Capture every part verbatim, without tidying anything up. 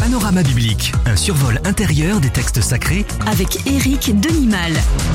Panorama biblique, un survol intérieur des textes sacrés avec Éric Denimal.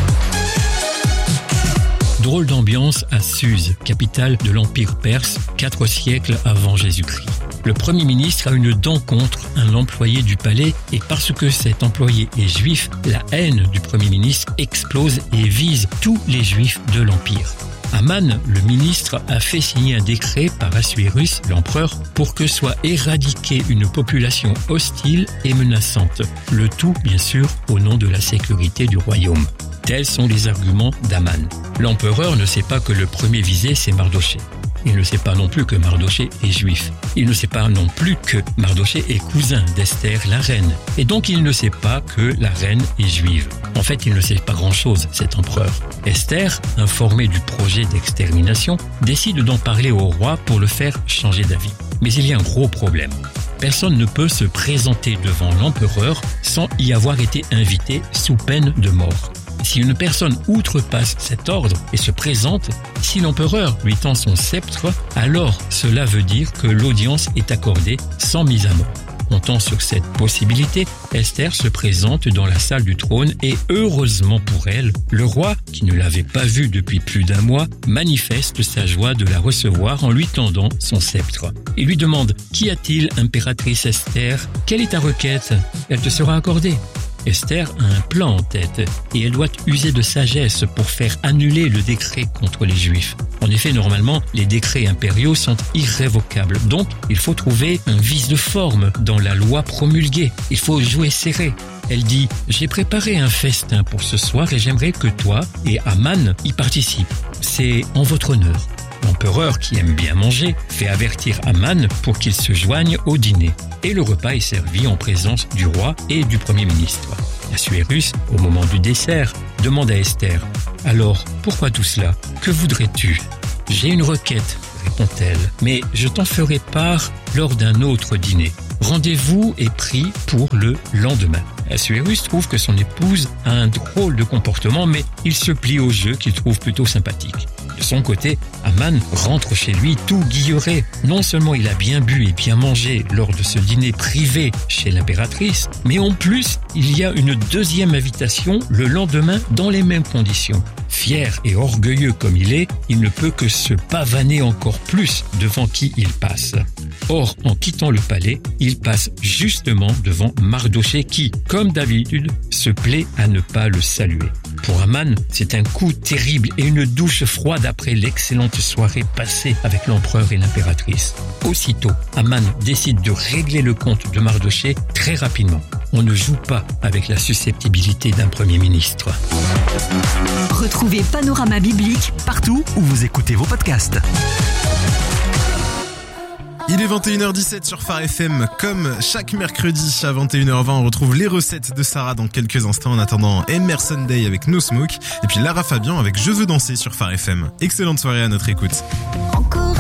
Drôle d'ambiance à Suse, capitale de l'Empire perse, quatre siècles avant Jésus-Christ. Le Premier ministre a une dent contre un employé du palais et parce que cet employé est juif, la haine du Premier ministre explose et vise tous les juifs de l'Empire. Aman, le ministre, a fait signer un décret par Assuérus, l'empereur, pour que soit éradiquée une population hostile et menaçante. Le tout, bien sûr, au nom de la sécurité du royaume. Tels sont les arguments d'Aman. L'empereur ne sait pas que le premier visé, c'est Mardochée. Il ne sait pas non plus que Mardochée est juif. Il ne sait pas non plus que Mardochée est cousin d'Esther, la reine. Et donc il ne sait pas que la reine est juive. En fait, il ne sait pas grand-chose, cet empereur. Esther, informée du projet d'extermination, décide d'en parler au roi pour le faire changer d'avis. Mais il y a un gros problème. Personne ne peut se présenter devant l'empereur sans y avoir été invité sous peine de mort. Si une personne outrepasse cet ordre et se présente, si l'empereur lui tend son sceptre, alors cela veut dire que l'audience est accordée sans mise à mort. Comptant sur cette possibilité, Esther se présente dans la salle du trône et heureusement pour elle, le roi, qui ne l'avait pas vue depuis plus d'un mois, manifeste sa joie de la recevoir en lui tendant son sceptre. Il lui demande « Qu'y a-t-il, impératrice Esther ? Quelle est ta requête ? Elle te sera accordée. » Esther a un plan en tête et elle doit user de sagesse pour faire annuler le décret contre les Juifs. En effet, normalement, les décrets impériaux sont irrévocables. Donc, il faut trouver un vice de forme dans la loi promulguée. Il faut jouer serré. Elle dit « J'ai préparé un festin pour ce soir et j'aimerais que toi et Aman y participent. C'est en votre honneur. » L'empereur, qui aime bien manger, fait avertir Aman pour qu'il se joigne au dîner. Et le repas est servi en présence du roi et du Premier ministre. Assuérus, au moment du dessert, demande à Esther « Alors, pourquoi tout cela ? Que voudrais-tu » ?« J'ai une requête, répond-elle, mais je t'en ferai part lors d'un autre dîner. Rendez-vous est pris pour le lendemain. » Assuérus trouve que son épouse a un drôle de comportement, mais il se plie au jeu qu'il trouve plutôt sympathique. De son côté, Aman rentre chez lui tout guilleré. Non seulement il a bien bu et bien mangé lors de ce dîner privé chez l'impératrice, mais en plus, il y a une deuxième invitation le lendemain dans les mêmes conditions. Fier et orgueilleux comme il est, il ne peut que se pavaner encore plus devant qui il passe. Or, en quittant le palais, il passe justement devant Mardochée qui, comme d'habitude, se plaît à ne pas le saluer. Pour Aman, c'est un coup terrible et une douche froide après l'excellente soirée passée avec l'empereur et l'impératrice. Aussitôt, Aman décide de régler le compte de Mardochée très rapidement. On ne joue pas avec la susceptibilité d'un Premier ministre. Retrouvez Panorama biblique partout où vous écoutez vos podcasts. Il est vingt et une heures dix-sept sur Phare F M. Comme chaque mercredi à vingt et une heures vingt, on retrouve les recettes de Sarah dans quelques instants. En attendant, Emerson Day avec No Smoke et puis Lara Fabian avec Je veux danser sur Phare F M. Excellente soirée à notre écoute.